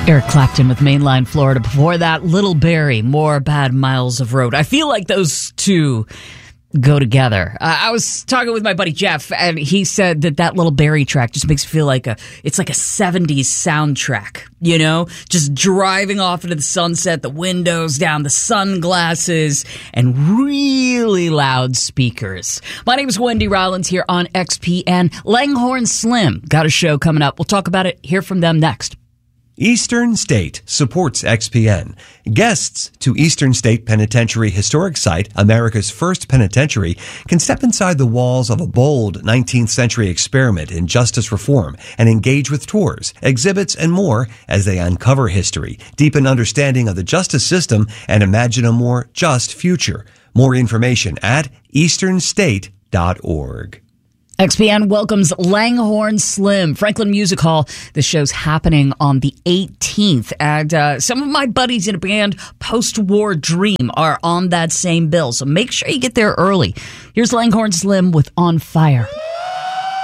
Eric Clapton with Mainline Florida. Before that, Little Barry, More Bad Miles of Road. I feel like those two go together. I was talking with my buddy Jeff, and he said that Little Barry track just makes me feel like it's like a 70s soundtrack, you know? Just driving off into the sunset, the windows down, the sunglasses, and really loud speakers. My name is Wendy Rollins here on XPN. Langhorne Slim got a show coming up. We'll talk about it, hear from them next. Eastern State supports XPN. Guests to Eastern State Penitentiary Historic Site, America's first penitentiary, can step inside the walls of a bold 19th century experiment in justice reform and engage with tours, exhibits, and more as they uncover history, deepen understanding of the justice system, and imagine a more just future. More information at easternstate.org. XPN welcomes Langhorne Slim, Franklin Music Hall. The show's happening on the 18th. And some of my buddies in a band, Post-War Dream, are on that same bill. So make sure you get there early. Here's Langhorne Slim with On Fire.